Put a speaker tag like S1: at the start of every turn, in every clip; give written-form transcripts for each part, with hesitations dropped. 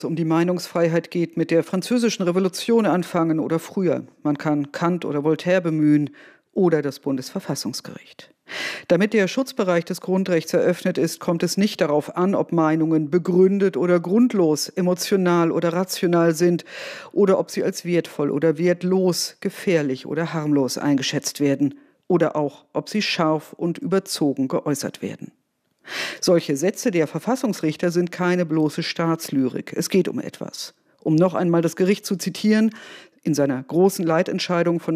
S1: um die Meinungsfreiheit geht, mit der Französischen Revolution anfangen oder früher. Man kann Kant oder Voltaire bemühen oder das Bundesverfassungsgericht. Damit der Schutzbereich des Grundrechts eröffnet ist, kommt es nicht darauf an, ob Meinungen begründet oder grundlos, emotional oder rational sind oder ob sie als wertvoll oder wertlos, gefährlich oder harmlos eingeschätzt werden oder auch, ob sie scharf und überzogen geäußert werden. Solche Sätze der Verfassungsrichter sind keine bloße Staatslyrik. Es geht um etwas. Um noch einmal das Gericht zu zitieren, in seiner großen Leitentscheidung von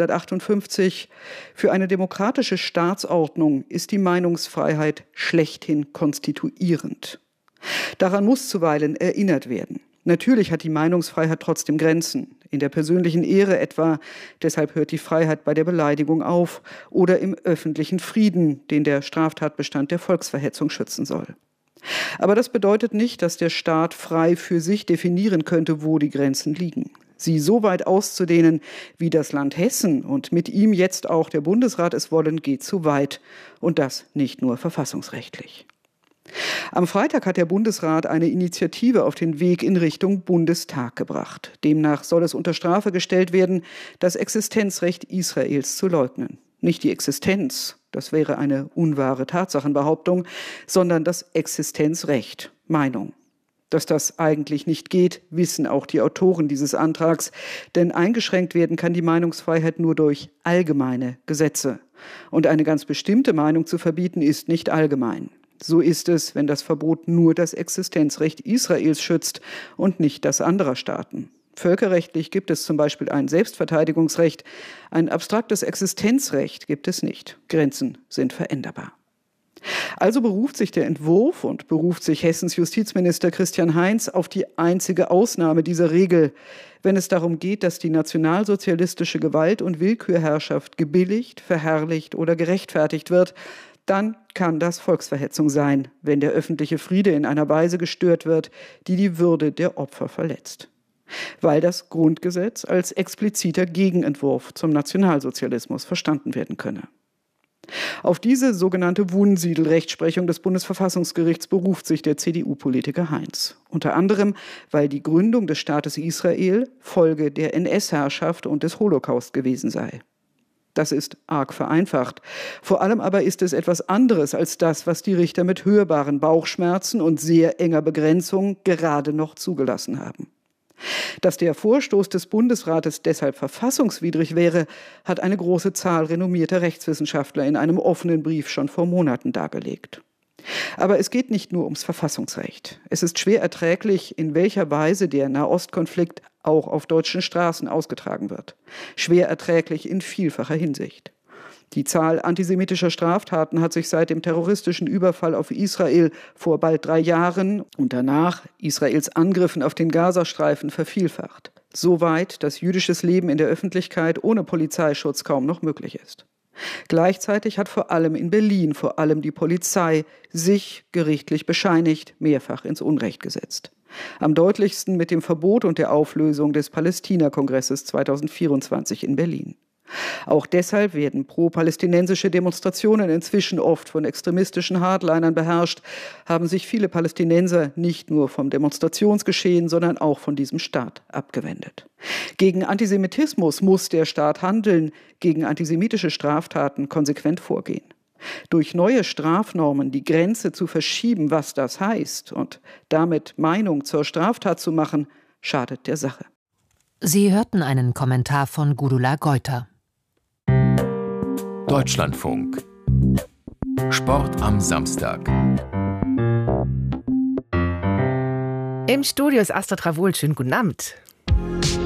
S1: 1958: Für eine demokratische Staatsordnung ist die Meinungsfreiheit schlechthin konstituierend. Daran muss zuweilen erinnert werden. Natürlich hat die Meinungsfreiheit trotzdem Grenzen. In der persönlichen Ehre etwa, deshalb hört die Freiheit bei der Beleidigung auf, oder im öffentlichen Frieden, den der Straftatbestand der Volksverhetzung schützen soll. Aber das bedeutet nicht, dass der Staat frei für sich definieren könnte, wo die Grenzen liegen. Sie so weit auszudehnen, wie das Land Hessen und mit ihm jetzt auch der Bundesrat es wollen, geht zu weit. Und das nicht nur verfassungsrechtlich. Am Freitag hat der Bundesrat eine Initiative auf den Weg in Richtung Bundestag gebracht. Demnach soll es unter Strafe gestellt werden, das Existenzrecht Israels zu leugnen. Nicht die Existenz, das wäre eine unwahre Tatsachenbehauptung, sondern das Existenzrecht, Meinung. Dass das eigentlich nicht geht, wissen auch die Autoren dieses Antrags, denn eingeschränkt werden kann die Meinungsfreiheit nur durch allgemeine Gesetze. Und eine ganz bestimmte Meinung zu verbieten, ist nicht allgemein. So ist es, wenn das Verbot nur das Existenzrecht Israels schützt und nicht das anderer Staaten. Völkerrechtlich gibt es zum Beispiel ein Selbstverteidigungsrecht, ein abstraktes Existenzrecht gibt es nicht. Grenzen sind veränderbar. Also beruft sich der Entwurf und beruft sich Hessens Justizminister Christian Heinz auf die einzige Ausnahme dieser Regel, wenn es darum geht, dass die nationalsozialistische Gewalt- und Willkürherrschaft gebilligt, verherrlicht oder gerechtfertigt wird. Dann kann das Volksverhetzung sein, wenn der öffentliche Friede in einer Weise gestört wird, die die Würde der Opfer verletzt. Weil das Grundgesetz als expliziter Gegenentwurf zum Nationalsozialismus verstanden werden könne. Auf diese sogenannte Wunsiedel-Rechtsprechung des Bundesverfassungsgerichts beruft sich der CDU-Politiker Heinz. Unter anderem, weil die Gründung des Staates Israel Folge der NS-Herrschaft und des Holocaust gewesen sei. Das ist arg vereinfacht. Vor allem aber ist es etwas anderes als das, was die Richter mit hörbaren Bauchschmerzen und sehr enger Begrenzung gerade noch zugelassen haben. Dass der Vorstoß des Bundesrates deshalb verfassungswidrig wäre, hat eine große Zahl renommierter Rechtswissenschaftler in einem offenen Brief schon vor Monaten dargelegt. Aber es geht nicht nur ums Verfassungsrecht. Es ist schwer erträglich, in welcher Weise der Nahostkonflikt auch auf deutschen Straßen ausgetragen wird. Schwer erträglich in vielfacher Hinsicht. Die Zahl antisemitischer Straftaten hat sich seit dem terroristischen Überfall auf Israel vor bald 3 Jahren und danach Israels Angriffen auf den Gazastreifen vervielfacht. So weit, dass jüdisches Leben in der Öffentlichkeit ohne Polizeischutz kaum noch möglich ist. Gleichzeitig hat vor allem in Berlin die Polizei sich gerichtlich bescheinigt, mehrfach ins Unrecht gesetzt. Am deutlichsten mit dem Verbot und der Auflösung des Palästina-Kongresses 2024 in Berlin. Auch deshalb werden pro-palästinensische Demonstrationen inzwischen oft von extremistischen Hardlinern beherrscht, haben sich viele Palästinenser nicht nur vom Demonstrationsgeschehen, sondern auch von diesem Staat abgewendet. Gegen Antisemitismus muss der Staat handeln, gegen antisemitische Straftaten konsequent vorgehen. Durch neue Strafnormen die Grenze zu verschieben, was das heißt, und damit Meinung zur Straftat zu machen, schadet der Sache.
S2: Sie hörten einen Kommentar von Gudula Geuter.
S3: Deutschlandfunk. Sport am Samstag.
S4: Im Studio ist Astrid Travol. Schönen guten Abend.